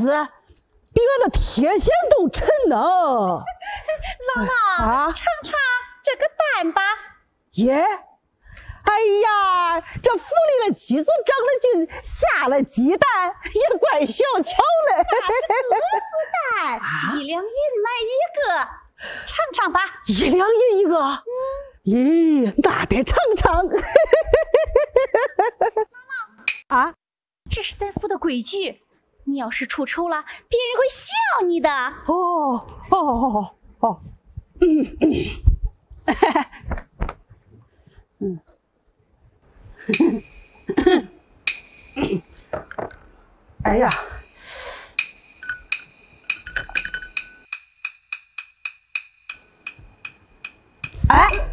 比俺的铁线都沉呢。 姥姥，尝尝这个蛋吧。 耶！哎呀，这府里的鸡子长了劲，下了鸡蛋也怪小巧嘞。 蛋1两银买一个，尝尝吧。 1两银一个。咦，那得尝尝。啊， 这是咱府的规矩，你要是出丑了，别人会笑你的。 哎呀，哎。